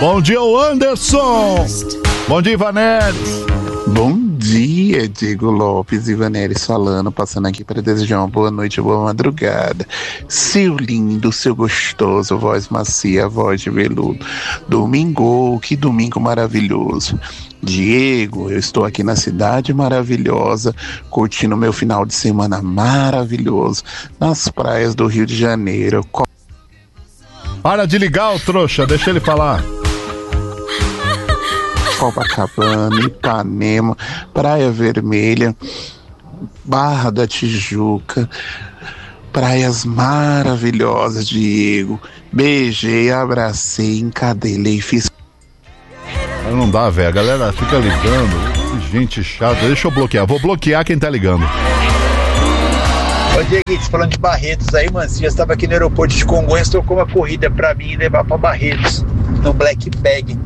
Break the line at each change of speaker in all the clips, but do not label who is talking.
Bom dia, o Anderson. Bom dia, Ivaneres.
Bom dia, Diego Lopes e Vaneres falando, passando aqui para desejar uma boa noite, uma boa madrugada. Seu lindo, seu gostoso, voz macia, voz de veludo. Domingo, que domingo maravilhoso. Diego, eu estou aqui na cidade maravilhosa, curtindo meu final de semana maravilhoso, nas praias do Rio de Janeiro.
Para de ligar, o trouxa, deixa ele falar.
Copacabana, Ipanema, Praia Vermelha, Barra da Tijuca, praias maravilhosas, Diego. Beijei, abracei, encadelei, fiz.
Não dá, velho, a galera fica ligando, gente chata, deixa eu bloquear, vou bloquear quem tá ligando.
Ô Diego, falando de Barretos aí, mano, você já estava aqui no aeroporto de Congonhas, trocou uma corrida pra mim e levar pra Barretos, no Black Bag.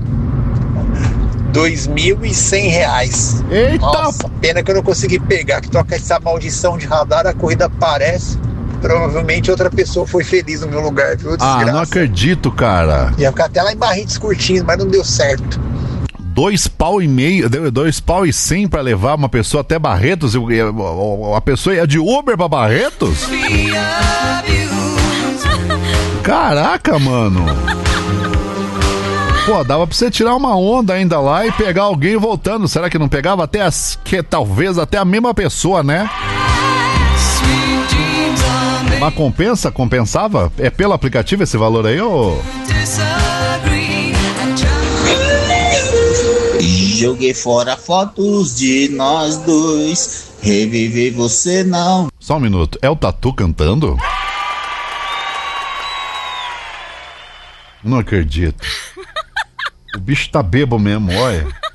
R$2.100.
Eita!
Nossa, pena que eu não consegui pegar, que toca essa maldição de radar, a corrida aparece. Provavelmente outra pessoa foi feliz no meu lugar, viu? Desgraça.
Ah, não acredito, cara.
Ia ficar até lá em Barretos curtindo, mas não deu certo.
R$2,5 pra levar uma pessoa até Barretos? A pessoa ia de Uber pra Barretos? Caraca, mano. Pô, dava pra você tirar uma onda ainda lá e pegar alguém voltando. Será que não pegava talvez até a mesma pessoa, né? Mas compensava? É pelo aplicativo esse valor aí, ou...
Joguei fora fotos de nós dois, reviver você não.
Só um minuto, é o Tatu cantando? Não acredito. O bicho tá bêbado mesmo, olha.